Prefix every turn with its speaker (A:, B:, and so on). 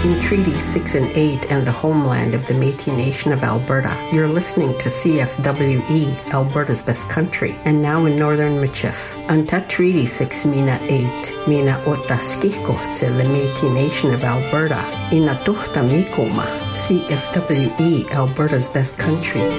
A: in Treaty 6 and 8 and the homeland of the Métis Nation of Alberta. You're listening to CFWE, Alberta's Best Country, and now in Northern Michif. Anta Treaty 6 Mina 8, Mina Otaskikohtse le Métis Nation of Alberta, Ina Tuhta Mikoma, CFWE, Alberta's Best Country.